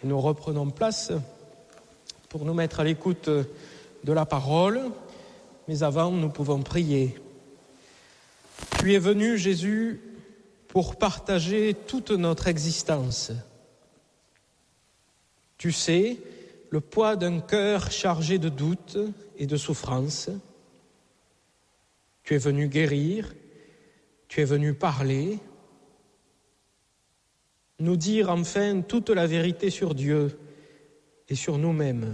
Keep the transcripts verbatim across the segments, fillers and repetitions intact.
Nous reprenons place pour nous mettre à l'écoute de la parole, mais avant, nous pouvons prier. Tu es venu, Jésus, pour partager toute notre existence. Tu sais le poids d'un cœur chargé de doutes et de souffrances. Tu es venu guérir, tu es venu parler, nous dire enfin toute la vérité sur Dieu et sur nous-mêmes.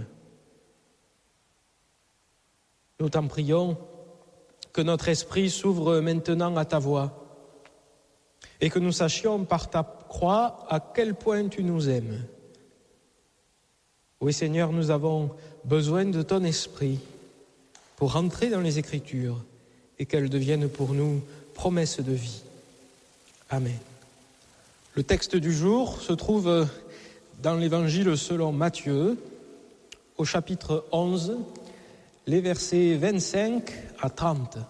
Nous t'en prions que notre esprit s'ouvre maintenant à ta voix et que nous sachions par ta croix à quel point tu nous aimes. Oui Seigneur, nous avons besoin de ton esprit pour entrer dans les Écritures et qu'elles deviennent pour nous promesses de vie. Amen. Le texte du jour se trouve dans l'Évangile selon Matthieu, au chapitre onze, les versets vingt-cinq à trente.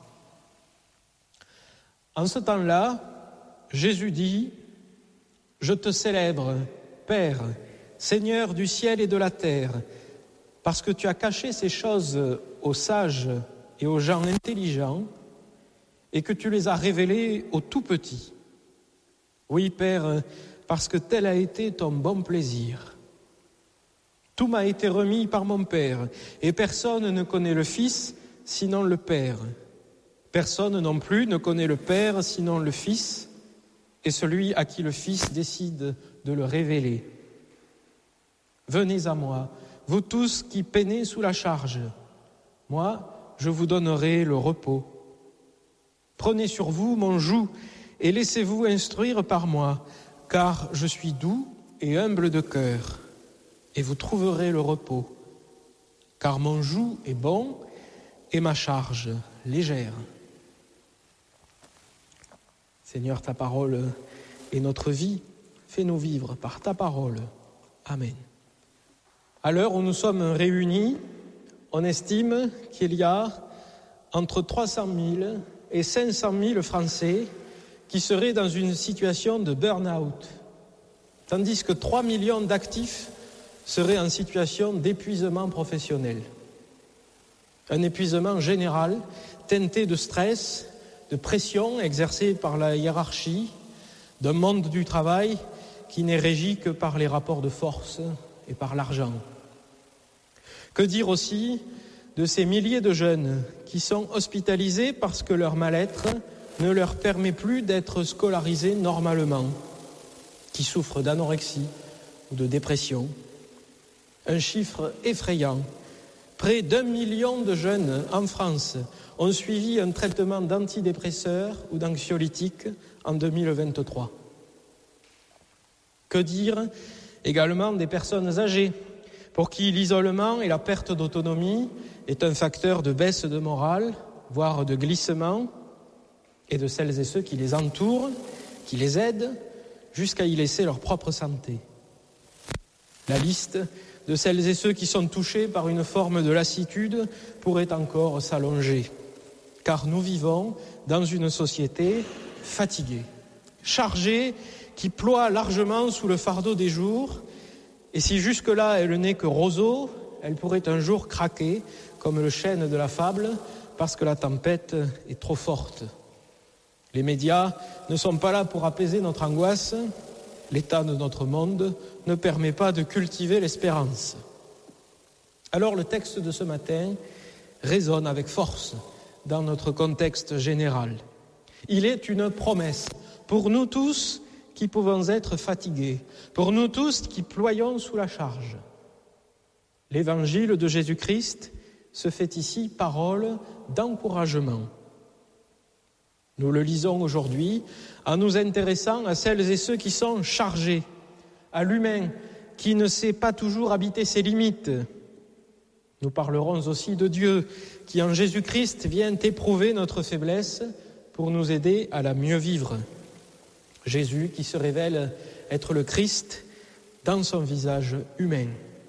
En ce temps-là, Jésus dit : « Je te célèbre, Père, Seigneur du ciel et de la terre, parce que tu as caché ces choses aux sages et aux gens intelligents, et que tu les as révélées aux tout-petits. Oui, Père, parce que tel a été ton bon plaisir. Tout m'a été remis par mon Père, et personne ne connaît le Fils sinon le Père. Personne non plus ne connaît le Père sinon le Fils, et celui à qui le Fils décide de le révéler. Venez à moi, vous tous qui peinez sous la charge. Moi, je vous donnerai le repos. Prenez sur vous mon joug et laissez-vous instruire par moi, car je suis doux et humble de cœur, et vous trouverez le repos, car mon joug est bon et ma charge légère. Seigneur, ta parole est notre vie, fais-nous vivre par ta parole. Amen. À l'heure où nous sommes réunis, on estime qu'il y a entre trois cent mille et cinq cent mille Français qui seraient dans une situation de burn-out, tandis que trois millions d'actifs seraient en situation d'épuisement professionnel. Un épuisement général, teinté de stress, de pression exercée par la hiérarchie, d'un monde du travail qui n'est régi que par les rapports de force et par l'argent. Que dire aussi de ces milliers de jeunes qui sont hospitalisés parce que leur mal-être ne leur permet plus d'être scolarisés normalement, qui souffrent d'anorexie ou de dépression. Un chiffre effrayant. Près d'un million de jeunes en France ont suivi un traitement d'antidépresseurs ou d'anxiolytiques en deux mille vingt-trois. Que dire également des personnes âgées, pour qui l'isolement et la perte d'autonomie est un facteur de baisse de morale, voire de glissement, et de celles et ceux qui les entourent, qui les aident, jusqu'à y laisser leur propre santé. La liste de celles et ceux qui sont touchés par une forme de lassitude pourrait encore s'allonger, car nous vivons dans une société fatiguée, chargée, qui ploie largement sous le fardeau des jours, et si jusque-là elle n'est que roseau, elle pourrait un jour craquer, comme le chêne de la fable, parce que la tempête est trop forte. Les médias ne sont pas là pour apaiser notre angoisse. L'état de notre monde ne permet pas de cultiver l'espérance. Alors le texte de ce matin résonne avec force dans notre contexte général. Il est une promesse pour nous tous qui pouvons être fatigués, pour nous tous qui ployons sous la charge. L'évangile de Jésus-Christ se fait ici parole d'encouragement. Nous le lisons aujourd'hui en nous intéressant à celles et ceux qui sont chargés, à l'humain qui ne sait pas toujours habiter ses limites. Nous parlerons aussi de Dieu qui en Jésus-Christ vient éprouver notre faiblesse pour nous aider à la mieux vivre. Jésus qui se révèle être le Christ dans son visage humain.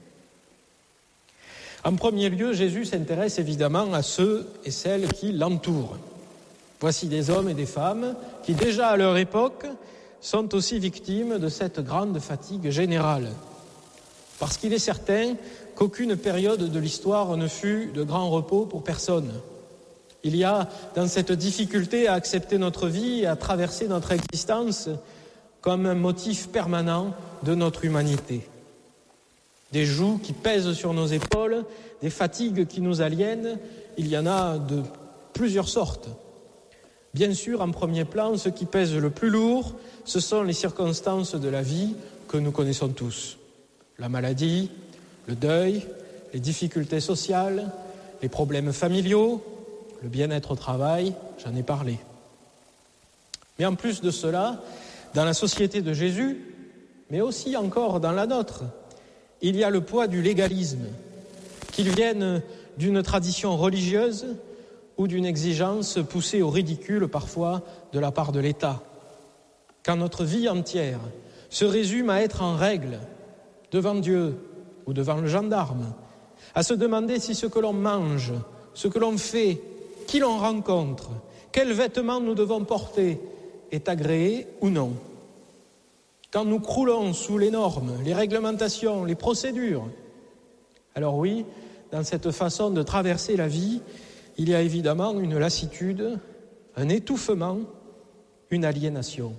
En premier lieu, Jésus s'intéresse évidemment à ceux et celles qui l'entourent. Voici des hommes et des femmes qui, déjà à leur époque, sont aussi victimes de cette grande fatigue générale. Parce qu'il est certain qu'aucune période de l'histoire ne fut de grand repos pour personne. Il y a dans cette difficulté à accepter notre vie et à traverser notre existence comme un motif permanent de notre humanité. Des jougs qui pèsent sur nos épaules, des fatigues qui nous aliènent, il y en a de plusieurs sortes. Bien sûr, en premier plan, ce qui pèse le plus lourd, ce sont les circonstances de la vie que nous connaissons tous. La maladie, le deuil, les difficultés sociales, les problèmes familiaux, le bien-être au travail, j'en ai parlé. Mais en plus de cela, dans la société de Jésus, mais aussi encore dans la nôtre, il y a le poids du légalisme, qu'il vienne d'une tradition religieuse ou d'une exigence poussée au ridicule parfois de la part de l'État. Quand notre vie entière se résume à être en règle devant Dieu ou devant le gendarme, à se demander si ce que l'on mange, ce que l'on fait, qui l'on rencontre, quels vêtements nous devons porter est agréé ou non. Quand nous croulons sous les normes, les réglementations, les procédures, alors oui, dans cette façon de traverser la vie, il y a évidemment une lassitude, un étouffement, une aliénation.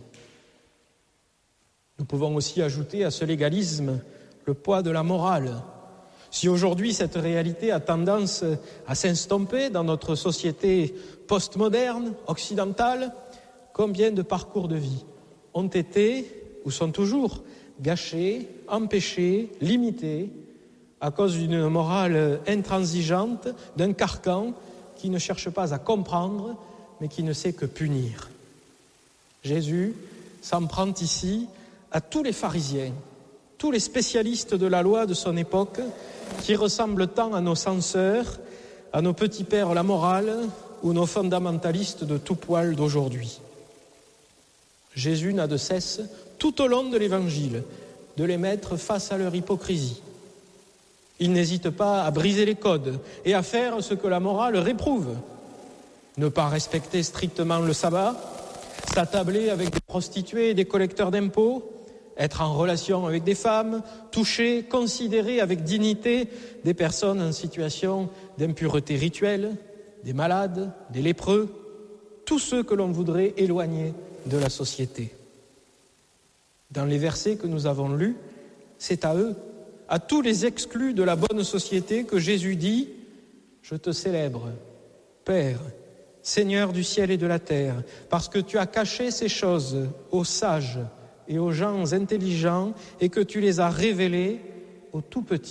Nous pouvons aussi ajouter à ce légalisme le poids de la morale. Si aujourd'hui cette réalité a tendance à s'estomper dans notre société postmoderne, occidentale, combien de parcours de vie ont été ou sont toujours gâchés, empêchés, limités à cause d'une morale intransigeante, d'un carcan qui ne cherche pas à comprendre, mais qui ne sait que punir. Jésus s'en prend ici à tous les pharisiens, tous les spécialistes de la loi de son époque, qui ressemblent tant à nos censeurs, à nos petits pères la morale ou nos fondamentalistes de tout poil d'aujourd'hui. Jésus n'a de cesse, tout au long de l'Évangile, de les mettre face à leur hypocrisie. Il n'hésite pas à briser les codes et à faire ce que la morale réprouve. Ne pas respecter strictement le sabbat, s'attabler avec des prostituées et des collecteurs d'impôts, être en relation avec des femmes, toucher, considérer avec dignité des personnes en situation d'impureté rituelle, des malades, des lépreux, tous ceux que l'on voudrait éloigner de la société. Dans les versets que nous avons lus, c'est à eux, à tous les exclus de la bonne société que Jésus dit « Je te célèbre, Père, Seigneur du ciel et de la terre, parce que tu as caché ces choses aux sages et aux gens intelligents et que tu les as révélées aux tout petits. »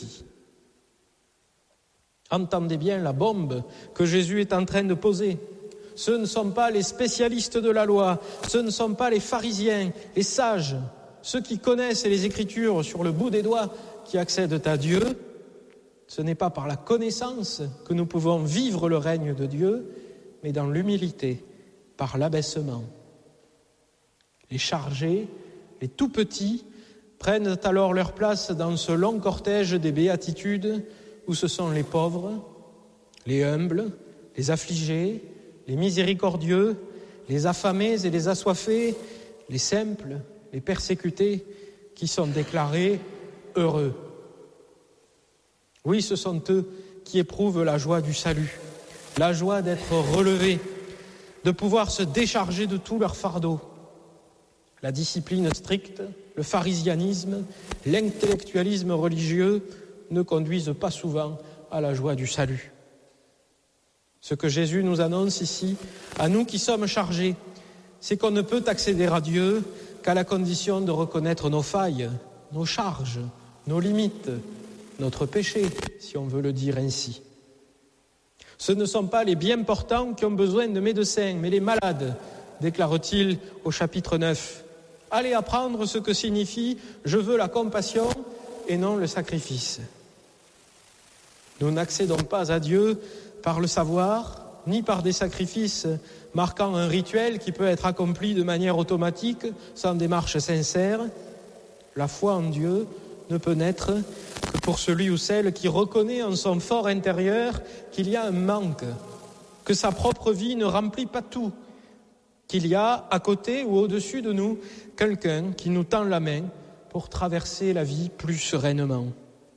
Entendez bien la bombe que Jésus est en train de poser. Ce ne sont pas les spécialistes de la loi, ce ne sont pas les pharisiens, les sages, ceux qui connaissent les Écritures sur le bout des doigts qui accèdent à Dieu. Ce n'est pas par la connaissance que nous pouvons vivre le règne de Dieu, mais dans l'humilité, par l'abaissement. Les chargés, les tout petits, prennent alors leur place dans ce long cortège des béatitudes où ce sont les pauvres, les humbles, les affligés, les miséricordieux, les affamés et les assoiffés, les simples, les persécutés, qui sont déclarés heureux. Oui, ce sont eux qui éprouvent la joie du salut, la joie d'être relevés, de pouvoir se décharger de tout leur fardeau. La discipline stricte, le pharisianisme, l'intellectualisme religieux ne conduisent pas souvent à la joie du salut. Ce que Jésus nous annonce ici, à nous qui sommes chargés, c'est qu'on ne peut accéder à Dieu qu'à la condition de reconnaître nos failles, nos charges, nos limites, notre péché, si on veut le dire ainsi. Ce ne sont pas les bien portants qui ont besoin de médecins, mais les malades, déclare-t-il au chapitre neuf. Allez apprendre ce que signifie « je veux la compassion » et non le sacrifice. Nous n'accédons pas à Dieu par le savoir, ni par des sacrifices marquant un rituel qui peut être accompli de manière automatique, sans démarche sincère. La foi en Dieu ne peut naître que pour celui ou celle qui reconnaît en son fort intérieur qu'il y a un manque, que sa propre vie ne remplit pas tout, qu'il y a à côté ou au-dessus de nous quelqu'un qui nous tend la main pour traverser la vie plus sereinement.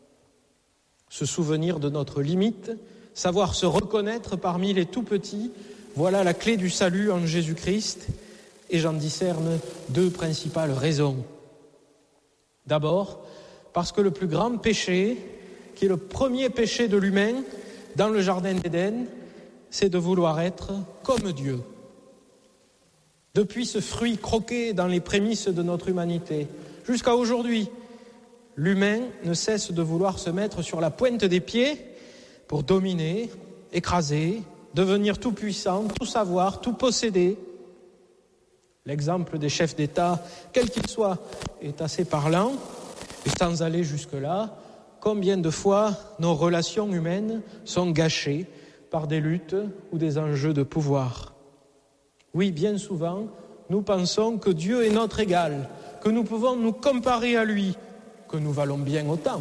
Se souvenir de notre limite, savoir se reconnaître parmi les tout-petits, voilà la clé du salut en Jésus-Christ, et j'en discerne deux principales raisons. D'abord, parce que le plus grand péché, qui est le premier péché de l'humain dans le jardin d'Éden, c'est de vouloir être comme Dieu. Depuis ce fruit croqué dans les prémices de notre humanité, jusqu'à aujourd'hui, l'humain ne cesse de vouloir se mettre sur la pointe des pieds pour dominer, écraser, devenir tout puissant, tout savoir, tout posséder. L'exemple des chefs d'État, quel qu'il soit, est assez parlant. Et sans aller jusque-là, combien de fois nos relations humaines sont gâchées par des luttes ou des enjeux de pouvoir. Oui, bien souvent, nous pensons que Dieu est notre égal, que nous pouvons nous comparer à lui, que nous valons bien autant.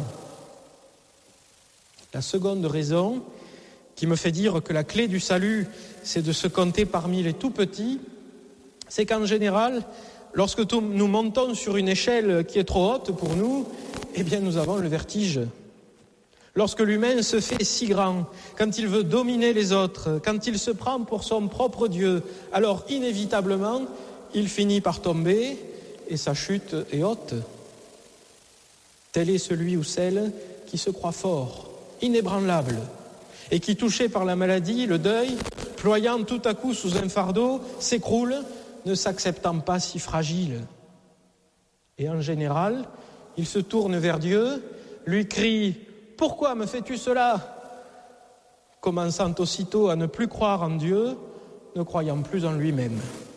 La seconde raison qui me fait dire que la clé du salut, c'est de se compter parmi les tout-petits, c'est qu'en général, lorsque nous montons sur une échelle qui est trop haute pour nous, eh bien nous avons le vertige. Lorsque l'humain se fait si grand, quand il veut dominer les autres, quand il se prend pour son propre Dieu, alors inévitablement, il finit par tomber et sa chute est haute. Tel est celui ou celle qui se croit fort, inébranlable, et qui, touché par la maladie, le deuil, ployant tout à coup sous un fardeau, s'écroule, ne s'acceptant pas si fragile. Et en général, il se tourne vers Dieu, lui crie « Pourquoi me fais-tu cela ?» commençant aussitôt à ne plus croire en Dieu, ne croyant plus en lui-même.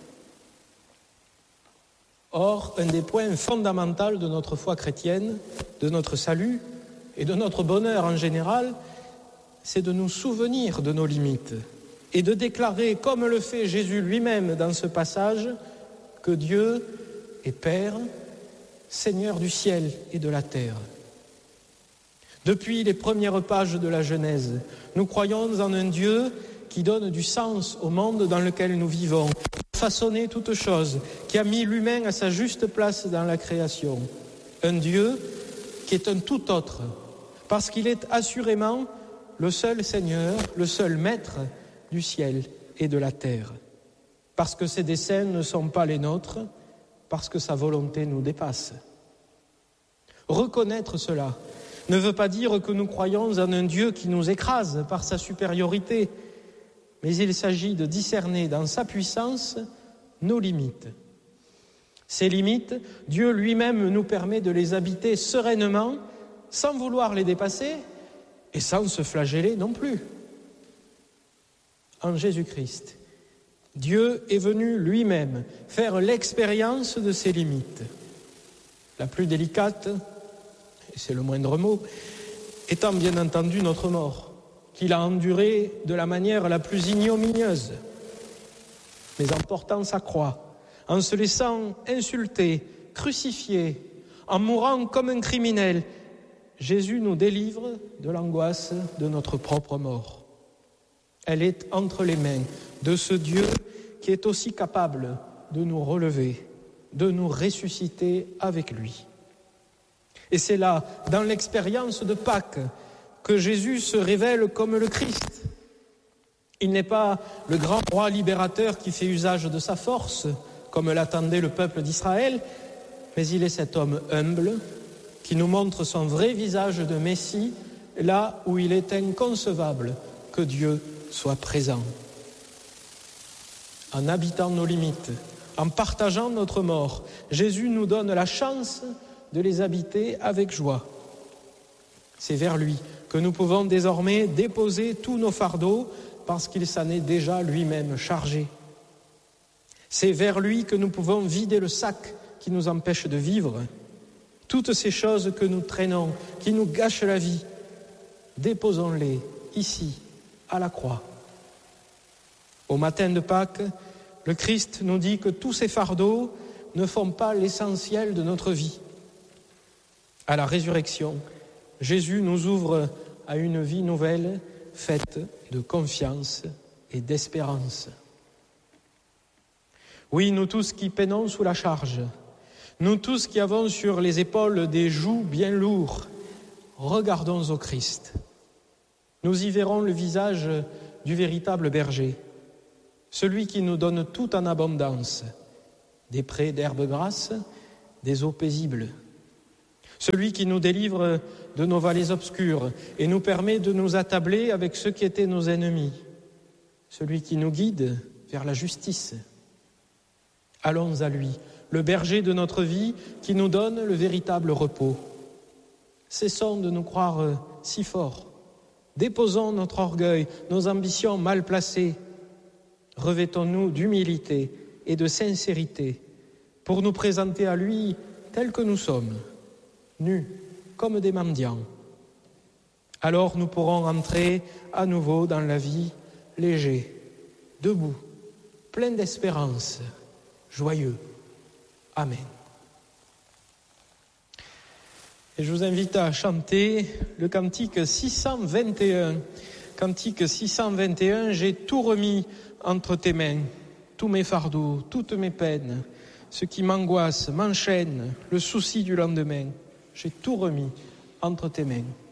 Or, un des points fondamentaux de notre foi chrétienne, de notre salut et de notre bonheur en général, c'est de nous souvenir de nos limites et de déclarer, comme le fait Jésus lui-même dans ce passage, que Dieu est Père, Seigneur du ciel et de la terre. Depuis les premières pages de la Genèse, nous croyons en un Dieu qui donne du sens au monde dans lequel nous vivons, qui a façonné toutes choses, qui a mis l'humain à sa juste place dans la création. Un Dieu qui est un tout autre, parce qu'il est assurément le seul Seigneur, le seul Maître du ciel et de la terre. Parce que ses desseins ne sont pas les nôtres, parce que sa volonté nous dépasse. Reconnaître cela ne veut pas dire que nous croyons en un Dieu qui nous écrase par sa supériorité, mais il s'agit de discerner dans sa puissance nos limites. Ces limites, Dieu lui-même nous permet de les habiter sereinement, sans vouloir les dépasser et sans se flageller non plus. En Jésus-Christ, Dieu est venu lui-même faire l'expérience de ses limites. La plus délicate, et c'est le moindre mot, étant bien entendu notre mort, qu'il a endurée de la manière la plus ignominieuse, mais en portant sa croix, en se laissant insulter, crucifier, en mourant comme un criminel, Jésus nous délivre de l'angoisse de notre propre mort. Elle est entre les mains de ce Dieu qui est aussi capable de nous relever, de nous ressusciter avec lui. Et c'est là, dans l'expérience de Pâques, que Jésus se révèle comme le Christ. Il n'est pas le grand roi libérateur qui fait usage de sa force, comme l'attendait le peuple d'Israël, mais il est cet homme humble qui nous montre son vrai visage de Messie, là où il est inconcevable que Dieu soit présent. En habitant nos limites, en partageant notre mort, Jésus nous donne la chance de les habiter avec joie. C'est vers lui que nous pouvons désormais déposer tous nos fardeaux parce qu'il s'en est déjà lui-même chargé. C'est vers lui que nous pouvons vider le sac qui nous empêche de vivre. Toutes ces choses que nous traînons, qui nous gâchent la vie, déposons-les ici, à la croix. Au matin de Pâques, le Christ nous dit que tous ces fardeaux ne font pas l'essentiel de notre vie. À la résurrection, Jésus nous ouvre à une vie nouvelle faite de confiance et d'espérance. Oui, nous tous qui peinons sous la charge, nous tous qui avons sur les épaules des jougs bien lourds, regardons au Christ. Nous y verrons le visage du véritable berger, celui qui nous donne tout en abondance, des prés d'herbes grasses, des eaux paisibles, celui qui nous délivre de nos vallées obscures et nous permet de nous attabler avec ceux qui étaient nos ennemis, celui qui nous guide vers la justice. Allons à lui, le berger de notre vie qui nous donne le véritable repos. Cessons de nous croire si forts. Déposons notre orgueil, nos ambitions mal placées. Revêtons-nous d'humilité et de sincérité pour nous présenter à lui tels que nous sommes, nus comme des mendiants. Alors nous pourrons entrer à nouveau dans la vie légers, debout, pleins d'espérance, joyeux. Amen. Et je vous invite à chanter le cantique six cent vingt et un. Cantique six cent vingt et un, j'ai tout remis entre tes mains, tous mes fardeaux, toutes mes peines, ce qui m'angoisse, m'enchaîne, le souci du lendemain. J'ai tout remis entre tes mains.